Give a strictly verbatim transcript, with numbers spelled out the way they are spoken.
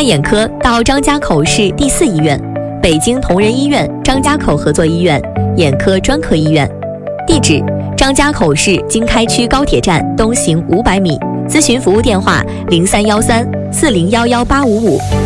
眼科到张家口市第四医院、北京同仁医院张家口合作医院眼科专科医院。地址：张家口市经开区高铁站东行五百米。咨询服务电话：零三幺三四零幺幺八五五。